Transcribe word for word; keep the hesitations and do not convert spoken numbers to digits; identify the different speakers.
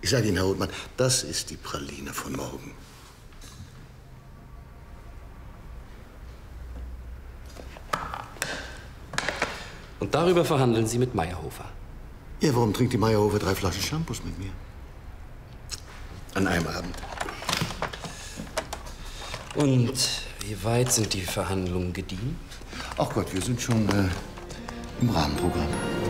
Speaker 1: Ich sage Ihnen, Herr Rothmann, das ist die Praline von morgen.
Speaker 2: Und darüber verhandeln Sie mit Meyerhofer?
Speaker 1: Ja, warum trinkt die Meyerhofer drei Flaschen Shampoos mit mir? An einem Abend.
Speaker 2: Und wie weit sind die Verhandlungen gediehen?
Speaker 1: Ach Gott, wir sind schon äh, im Rahmenprogramm.